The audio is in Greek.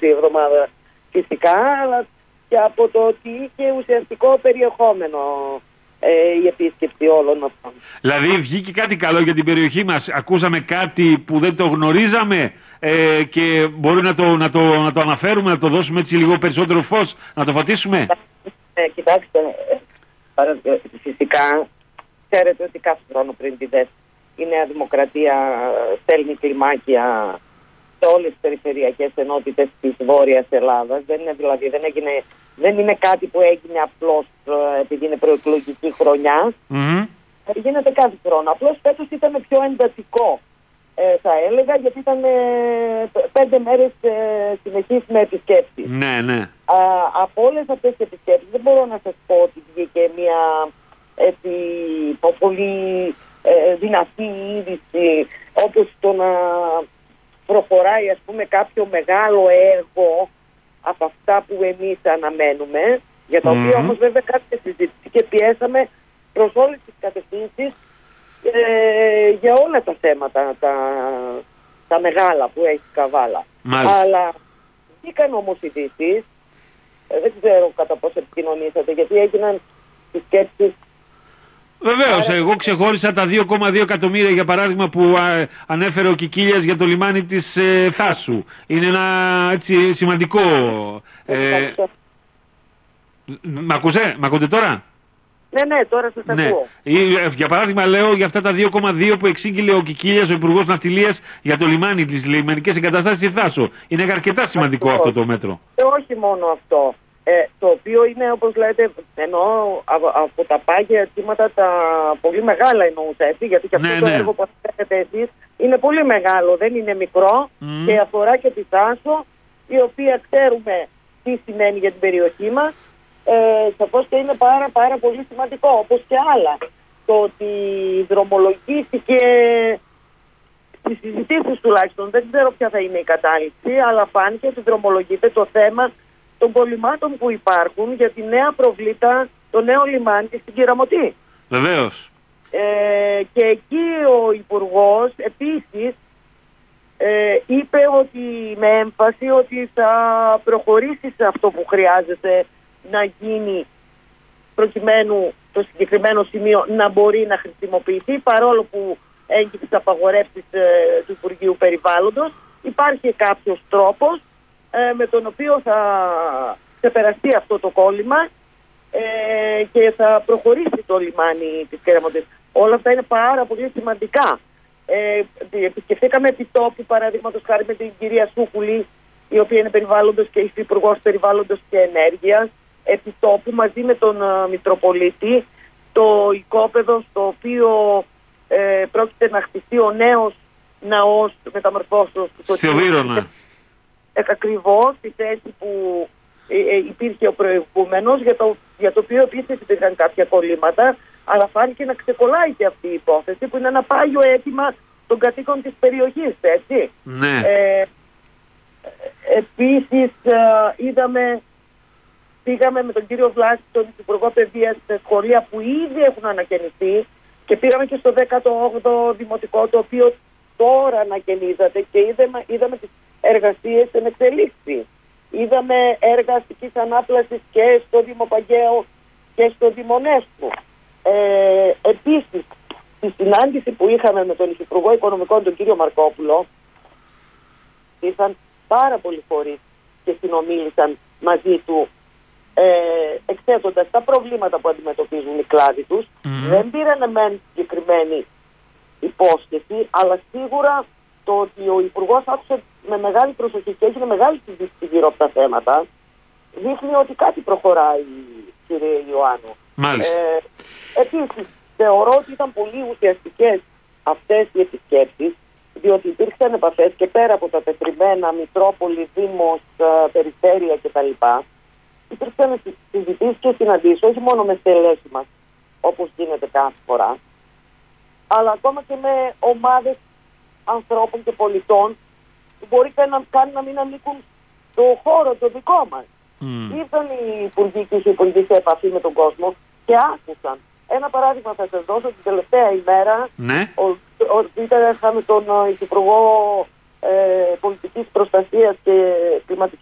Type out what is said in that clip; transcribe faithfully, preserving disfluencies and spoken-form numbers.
η εβδομάδα φυσικά, αλλά και από το ότι είχε ουσιαστικό περιεχόμενο ε, η επίσκεψη όλων αυτών. Δηλαδή βγήκε κάτι καλό για την περιοχή μας, ακούσαμε κάτι που δεν το γνωρίζαμε ε, και μπορεί να το, να, το, να το αναφέρουμε, να το δώσουμε έτσι λίγο περισσότερο φως, να το φωτίσουμε. Ε, κοιτάξτε, ε, φυσικά ξέρετε ότι κάθε χρόνο πριν τη ΔΕΣ η Νέα Δημοκρατία στέλνει κλιμάκια σε όλες τις περιφερειακές ενότητες της Βόρειας Ελλάδας. Δεν είναι, δηλαδή, δεν, έγινε, δεν είναι κάτι που έγινε απλώς επειδή είναι προεκλογική χρονιά. Mm-hmm. Γίνεται κάθε χρόνο. Απλώς φέτος ήταν πιο εντατικό, ε, θα έλεγα, γιατί ήταν ε, πέντε μέρες ε, συνεχής με επισκέψεις. Ναι, ναι. Α, από όλες αυτές τις επισκέψεις δεν μπορώ να σας πω ότι βγήκε μια έτσι, πολύ ε, δυνατή είδηση, όπως το να προχωράει ας πούμε κάποιο μεγάλο έργο από αυτά που εμείς αναμένουμε, για τα οποία mm-hmm. όμως βέβαια κάποια συζήτηση και πιέσαμε προς όλες τις κατευθύνσεις ε, για όλα τα θέματα, τα, τα μεγάλα που έχει Καβάλα. Μάλιστα. Αλλά βγήκαν όμως ειδήσεις, ε, δεν ξέρω κατά πόσο επικοινωνήσατε, γιατί έγιναν τις σκέψεις. Βεβαίως, εγώ ξεχώρισα τα δύο κόμμα δύο εκατομμύρια για παράδειγμα που α, ανέφερε ο Κικίλιας για το λιμάνι της ε, Θάσου. Είναι ένα έτσι σημαντικό... Ε, μ' ακούσε, μ' ακούτε τώρα? Ναι, ναι, τώρα σας ναι. ακούω. Για παράδειγμα λέω για αυτά τα δύο κόμμα δύο που εξήγηλε ο Κικίλιας, ο Υπουργός Ναυτιλίας, για το λιμάνι της λιμενικές εγκαταστάσεις στη Θάσο. Είναι αρκετά σημαντικό αυτό, αυτό το μέτρο. Και όχι μόνο αυτό. Ε, το οποίο είναι, όπως λέτε, εννοώ από, από τα πάγια αιτήματα τα πολύ μεγάλα εννοούσα, έτσι, γιατί και αυτό ναι, το ναι. έργο που αναφέρετε εσείς είναι πολύ μεγάλο, δεν είναι μικρό mm. και αφορά και τη Θάσο, η οποία ξέρουμε τι σημαίνει για την περιοχή μας, ε, σαφώς και είναι πάρα πάρα πολύ σημαντικό, όπως και άλλα. Το ότι δρομολογήθηκε στις συζητήσεις τουλάχιστον, δεν ξέρω ποια θα είναι η κατάληξη, αλλά φάνηκε ότι δρομολογείται το θέμα των κολλημάτων που υπάρχουν για τη νέα προβλήτα, το νέο λιμάνι στην Κεραμωτή. Βεβαίως. Ε, και εκεί ο Υπουργός επίσης ε, είπε ότι με έμφαση ότι θα προχωρήσει σε αυτό που χρειάζεται να γίνει προκειμένου το συγκεκριμένο σημείο να μπορεί να χρησιμοποιηθεί, παρόλο που έγκυται τις απαγορεύσεις ε, του Υπουργείου Περιβάλλοντος. Υπάρχει κάποιος τρόπος ε, με τον οποίο θα ξεπεραστεί αυτό το κόλλημα ε, και θα προχωρήσει το λιμάνι της Κεραμωτής. Όλα αυτά είναι πάρα πολύ σημαντικά. Ε, επισκεφθήκαμε επί τόπου, παραδείγματος χάρη, με την κυρία Σούκουλη, η οποία είναι περιβάλλοντος και υφυπουργός περιβάλλοντος και ενέργειας, επί τόπου μαζί με τον uh, Μητροπολίτη, το οικόπεδο στο οποίο ε, πρόκειται να χτιστεί ο νέος ναός μεταμορφώσεως του Θεοβύρωνα. Ακριβώς στη θέση που ε, ε, υπήρχε ο προηγούμενος, για το, για το οποίο επίσης υπήρχαν κάποια κολλήματα, αλλά φάνηκε να ξεκολλάει και αυτή η υπόθεση, που είναι ένα πάγιο αίτημα των κατοίκων της περιοχής, έτσι. Ναι. Ε, επίσης ε, είδαμε, πήγαμε με τον κύριο Βλάση, τον Υπουργό Παιδείας, σε σχολεία που ήδη έχουν ανακαινιστεί, και πήγαμε και στο δέκατο όγδοο Δημοτικό, το οποίο τώρα ανακαινίζεται, και είδαμε, είδαμε τις εργασίες εν εξελίξη. Είδαμε έργα αστικής ανάπλασης και στο Δήμο Παγκαίο και στο Δημονέσκου. Ε, επίσης, στη συνάντηση που είχαμε με τον Υφυπουργό Οικονομικών, τον κύριο Μαρκόπουλο, ήρθαν πάρα πολλοί φορείς και συνομίλησαν μαζί του, ε, εξέτοντας τα προβλήματα που αντιμετωπίζουν οι κλάδοι τους. Mm-hmm. Δεν πήραν μεν συγκεκριμένη υπόσχεση, αλλά σίγουρα το ότι ο Υπουργός άκουσε με μεγάλη προσοχή και έγινε μεγάλη συζήτηση γύρω από τα θέματα, δείχνει ότι κάτι προχωράει, κύριε Ιωάννου. Μάλιστα. Ε, επίσης, θεωρώ ότι ήταν πολύ ουσιαστικές αυτές οι επισκέψεις, διότι υπήρξαν επαφές και πέρα από τα πετριμένα, Μητρόπολη, Δήμος, Περιφέρεια κτλ. Υπήρξαν συζητήσεις και συναντήσεις, όχι μόνο με στελέχη μας, όπως γίνεται κάθε φορά, αλλά ακόμα και με ομάδες ανθρώπων και πολιτών που μπορεί καν να, καν να μην ανήκουν στο χώρο το δικό μας. Mm. Ήρθαν οι υπουργοί και οι υπουργοί σε επαφή με τον κόσμο και άκουσαν. Ένα παράδειγμα θα σας δώσω. Την τελευταία ημέρα, ναι. ο, ο, είχαμε τον Υπουργό ε, Πολιτικής Προστασίας και Κλιματικής